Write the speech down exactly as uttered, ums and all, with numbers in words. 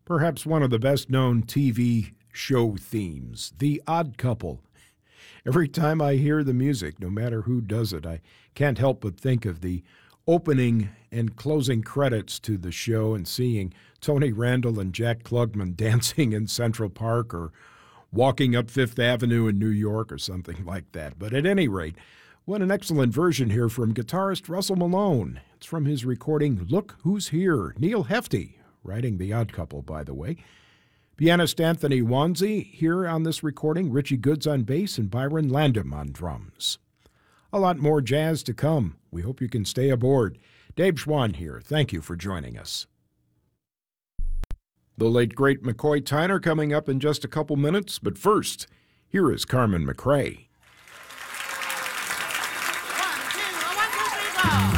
Perhaps one of the best-known T V show themes, The Odd Couple. Every time I hear the music, no matter who does it, I can't help but think of the opening and closing credits to the show and seeing Tony Randall and Jack Klugman dancing in Central Park or walking up Fifth Avenue in New York or something like that. But at any rate, what an excellent version here from guitarist Russell Malone. It's from his recording, Look Who's Here. Neil Hefti, writing The Odd Couple, by the way. Pianist Anthony Wanzi here on this recording, Richie Goods on bass, and Byron Landum on drums. A lot more jazz to come. We hope you can stay aboard. Dave Schwann here. Thank you for joining us. The late, great McCoy Tyner coming up in just a couple minutes, but first, here is Carmen McRae. One, two, one, two, three, four.